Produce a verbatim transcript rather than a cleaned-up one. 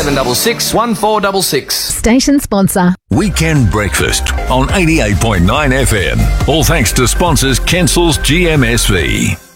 seven six six, one four six six. Station sponsor. Weekend Breakfast on eighty-eight point nine F M. All thanks to sponsors Kensel's G M S V.